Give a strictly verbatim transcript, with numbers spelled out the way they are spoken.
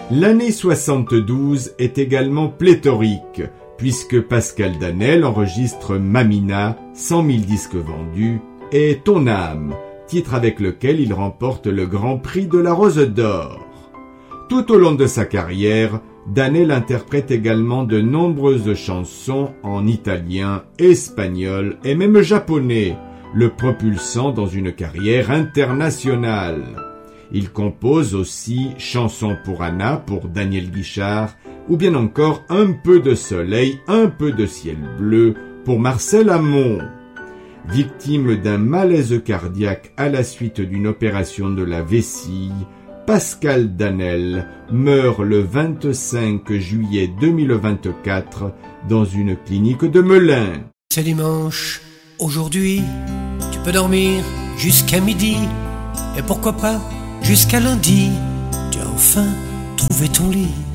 L'année soixante-douze est également pléthorique, puisque Pascal Danel enregistre Mamina, cent mille disques vendus, et Ton âme, titre avec lequel il remporte le Grand Prix de la Rose d'Or. Tout au long de sa carrière, Danel interprète également de nombreuses chansons en italien, espagnol et même japonais, le propulsant dans une carrière internationale. Il compose aussi Chansons pour Anna pour Daniel Guichard, ou bien encore Un peu de soleil, un peu de ciel bleu pour Marcel Amont. Victime d'un malaise cardiaque à la suite d'une opération de la vessie, Pascal Danel meurt le vingt-cinq juillet deux mille vingt-quatre dans une clinique de Melun. C'est dimanche, aujourd'hui, tu peux dormir jusqu'à midi, et pourquoi pas jusqu'à lundi, tu as enfin trouvé ton lit.